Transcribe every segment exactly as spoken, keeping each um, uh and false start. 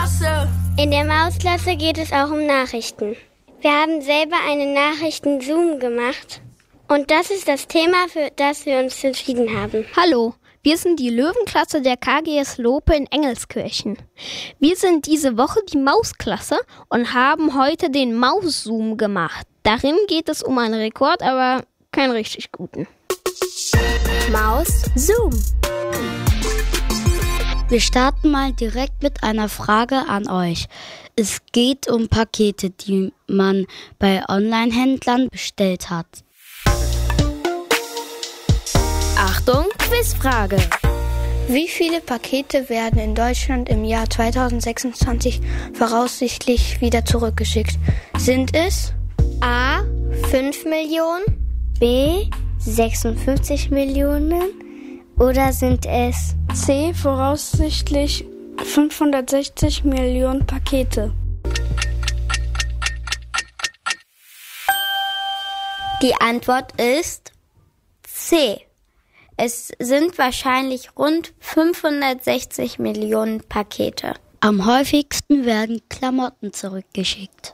Mausklasse. In der Mausklasse geht es auch um Nachrichten. Wir haben selber einen Nachrichten-Zoom gemacht. Und das ist das Thema, für das wir uns entschieden haben. Hallo, wir sind die Löwenklasse der K G S Lope in Engelskirchen. Wir sind diese Woche die Mausklasse und haben heute den Maus-Zoom gemacht. Darin geht es um einen Rekord, aber keinen richtig guten. Maus-Zoom. Wir starten mal direkt mit einer Frage an euch. Es geht um Pakete, die man bei Online-Händlern bestellt hat. Achtung, Quizfrage. Wie viele Pakete werden in Deutschland im Jahr zweitausendsechsundzwanzig voraussichtlich wieder zurückgeschickt? Sind es A. fünf Millionen, B. sechsundfünfzig Millionen oder sind es C. voraussichtlich fünfhundertsechzig Millionen Pakete? Die Antwort ist C. Es sind wahrscheinlich rund fünfhundertsechzig Millionen Pakete. Am häufigsten werden Klamotten zurückgeschickt.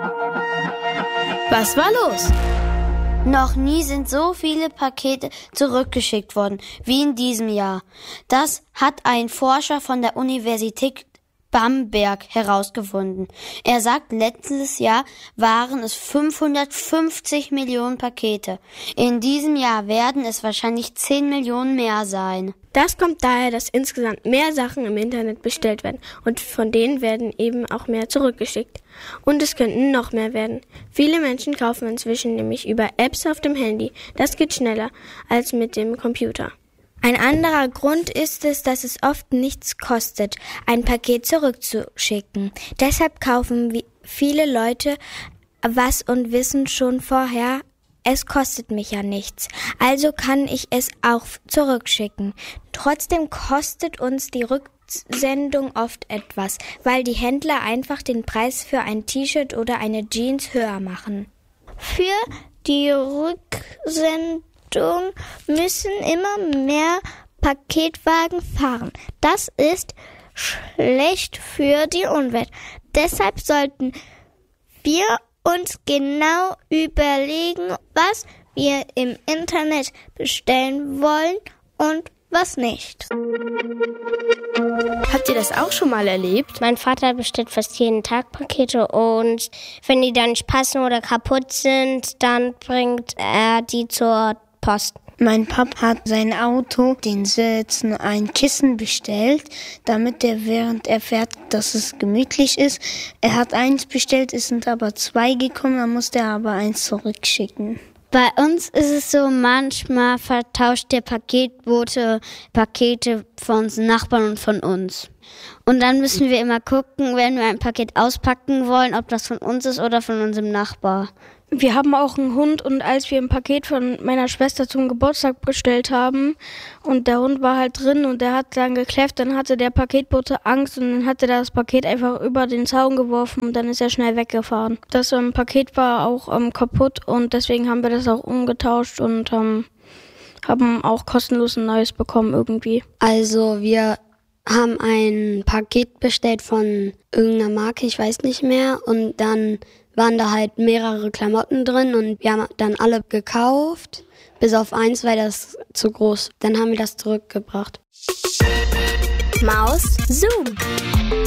Was war los? Noch nie sind so viele Pakete zurückgeschickt worden wie in diesem Jahr. Das hat ein Forscher von der Universität Bamberg herausgefunden. Er sagt, letztes Jahr waren es fünfhundertfünfzig Millionen Pakete. In diesem Jahr werden es wahrscheinlich zehn Millionen mehr sein. Das kommt daher, dass insgesamt mehr Sachen im Internet bestellt werden und von denen werden eben auch mehr zurückgeschickt. Und es könnten noch mehr werden. Viele Menschen kaufen inzwischen nämlich über Apps auf dem Handy. Das geht schneller als mit dem Computer. Ein anderer Grund ist es, dass es oft nichts kostet, ein Paket zurückzuschicken. Deshalb kaufen viele Leute was und wissen schon vorher, es kostet mich ja nichts, also kann ich es auch zurückschicken. Trotzdem kostet uns die Rücksendung oft etwas, weil die Händler einfach den Preis für ein T-Shirt oder eine Jeans höher machen. Für die Rücksendung müssen immer mehr Paketwagen fahren. Das ist schlecht für die Umwelt. Deshalb sollten wir uns genau überlegen, was wir im Internet bestellen wollen und was nicht. Habt ihr das auch schon mal erlebt? Mein Vater bestellt fast jeden Tag Pakete und wenn die dann nicht passen oder kaputt sind, dann bringt er die zur Post. Mein Papa hat sein Auto, den Sitz, ein Kissen bestellt, damit er, während er fährt, dass es gemütlich ist. Er hat eins bestellt, es sind aber zwei gekommen, dann musste er aber eins zurückschicken. Bei uns ist es so, manchmal vertauscht der Paketbote Pakete von unseren Nachbarn und von uns. Und dann müssen wir immer gucken, wenn wir ein Paket auspacken wollen, ob das von uns ist oder von unserem Nachbar. Wir haben auch einen Hund und als wir ein Paket von meiner Schwester zum Geburtstag bestellt haben und der Hund war halt drin und der hat dann gekläfft, dann hatte der Paketbote Angst und dann hat er das Paket einfach über den Zaun geworfen und dann ist er schnell weggefahren. Das ähm, Paket war auch ähm, kaputt und deswegen haben wir das auch umgetauscht und ähm, haben auch kostenlos ein neues bekommen irgendwie. Also wir haben ein Paket bestellt von irgendeiner Marke, ich weiß nicht mehr, und dann waren da halt mehrere Klamotten drin und wir haben dann alle gekauft, bis auf eins, weil das zu groß. Dann haben wir das zurückgebracht. Maus-Zoom.